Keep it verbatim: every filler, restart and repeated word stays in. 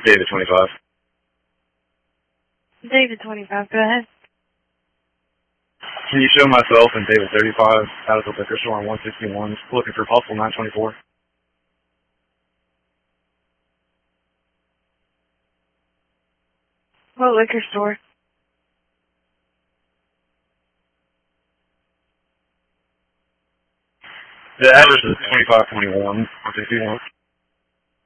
David twenty-five. David twenty-five, go ahead. Can you show myself and David thirty-five out of the liquor store on one sixty-one, looking for possible nine twenty-four? What liquor store? The address is twenty-five twenty-one, one sixty-one.